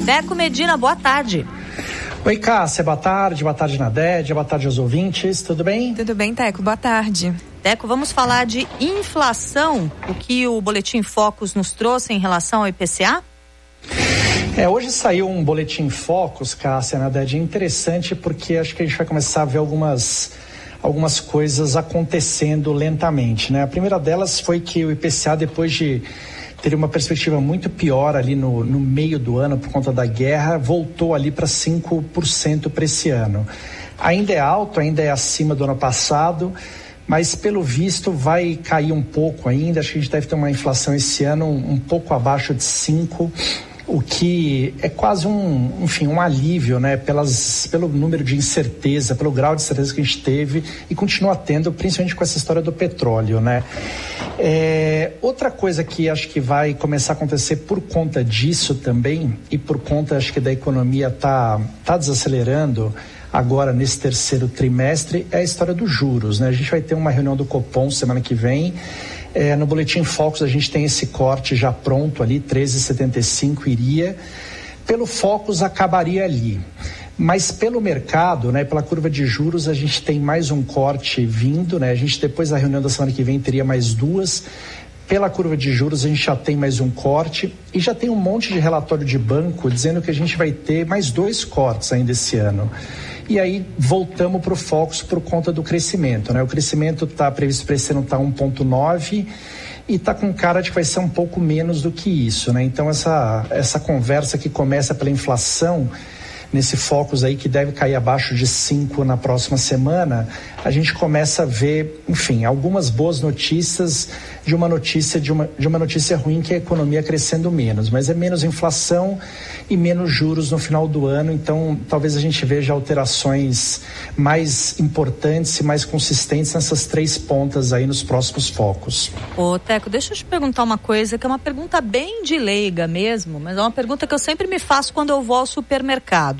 Teco Medina, boa tarde. Oi, Cássia, boa tarde Nadédia, boa tarde aos ouvintes, tudo bem? Tudo bem, Teco, boa tarde. Teco, vamos falar de inflação, o que o Boletim Focus nos trouxe em relação ao IPCA? Hoje saiu um Boletim Focus, Cássia, Nadédia, interessante porque acho que a gente vai começar a ver algumas coisas acontecendo lentamente, né? A primeira delas foi que o IPCA, depois de ter uma perspectiva muito pior ali no meio do ano por conta da guerra, voltou ali para 5% para esse ano. Ainda é alto, ainda é acima do ano passado, mas pelo visto vai cair um pouco ainda. Acho que a gente deve ter uma inflação esse ano um pouco abaixo de 5%, o que é quase um alívio, né? Pelo número de incerteza, pelo grau de incerteza que a gente teve e continua tendo, principalmente com essa história do petróleo, né? Outra coisa que acho que vai começar a acontecer por conta disso também e por conta, acho que da economia tá desacelerando agora nesse terceiro trimestre, é a história dos juros, né? A gente vai ter uma reunião do Copom semana que vem. No Boletim Focus a gente tem esse corte já pronto ali, 13,75 iria. Pelo Focus acabaria ali. Mas pelo mercado, né, pela curva de juros, a gente tem mais um corte vindo, né? A gente depois da reunião da semana que vem teria mais duas. Pela curva de juros a gente já tem mais um corte e já tem um monte de relatório de banco dizendo que a gente vai ter mais 2 cortes ainda esse ano. E aí voltamos para o Focus por conta do crescimento, né? O crescimento está previsto para esse ano estar 1,9 e está com cara de que vai ser um pouco menos do que isso, né? Então essa conversa que começa pela inflação, nesse Focus aí que deve cair abaixo de 5 na próxima semana, a gente começa a ver, enfim, algumas boas notícias de uma notícia ruim, que é a economia crescendo menos, mas é menos inflação e menos juros no final do ano, então talvez a gente veja alterações mais importantes e mais consistentes nessas 3 pontas aí nos próximos focos. Ô Teco, deixa eu te perguntar uma coisa, que é uma pergunta bem de leiga mesmo, mas é uma pergunta que eu sempre me faço quando eu vou ao supermercado.